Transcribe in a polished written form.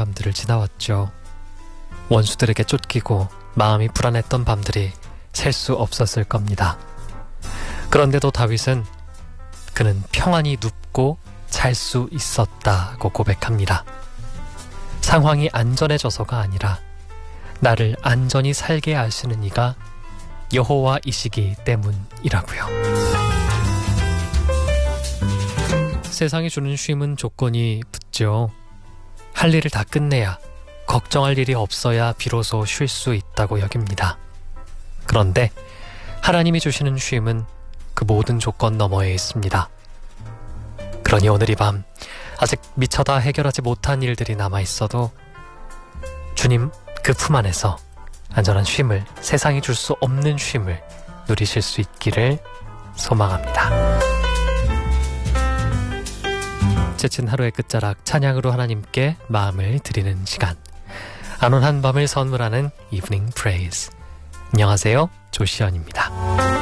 밤들을 지나왔죠. 원수들에게 쫓기고 마음이 불안했던 밤들이 셀 수 없었을 겁니다. 그런데도 다윗은 그는 평안히 눕고 잘 수 있었다고 고백합니다. 상황이 안전해져서가 아니라 나를 안전히 살게 하시는 이가 여호와이시기 때문이라고요. 세상이 주는 쉼은 조건이 붙죠. 할 일을 다 끝내야, 걱정할 일이 없어야 비로소 쉴 수 있다고 여깁니다. 그런데 하나님이 주시는 쉼은 그 모든 조건 너머에 있습니다. 그러니 오늘 이 밤 아직 미처 다 해결하지 못한 일들이 남아있어도 주님 그 품 안에서 안전한 쉼을, 세상이 줄 수 없는 쉼을 누리실 수 있기를 소망합니다. 지친 하루의 끝자락, 찬양으로 하나님께 마음을 드리는 시간, 안온한 밤을 선물하는 이브닝 프레이즈. 안녕하세요, 조시연입니다.